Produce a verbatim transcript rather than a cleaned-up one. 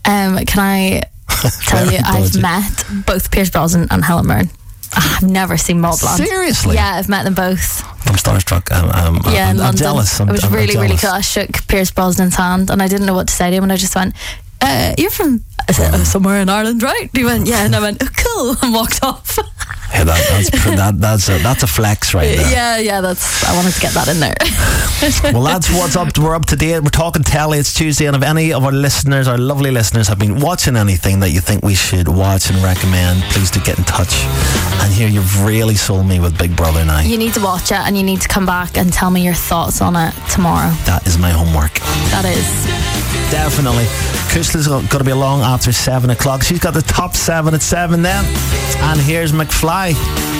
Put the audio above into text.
Um, can I tell you, I've met both Pierce Brosnan and Helen Mirren. I've never seen Mob Land. Seriously? Yeah, I've met them both. I'm starstruck. Um, um, yeah, I'm, in I'm London. jealous. I'm, it was I'm, really, I'm really cool. I shook Pierce Brosnan's hand and I didn't know what to say to him, and I just went, uh, you're from I said, oh, somewhere in Ireland, right? And he went, yeah. And I went, oh, cool, and walked off. Yeah, that, that's that, that's a, that's a flex right there. Yeah, yeah, that's. I wanted to get that in there. Well, that's what's up. We're up to date. We're talking telly. It's Tuesday, and if any of our listeners, our lovely listeners, have been watching anything that you think we should watch and recommend, please do get in touch. And here, you've really sold me with Big Brother now. You need to watch it, and you need to come back and tell me your thoughts on it tomorrow. That is my homework. That is. Definitely. Kusla's got to be along after seven o'clock. She's got the top seven at seven then. And here's McFly.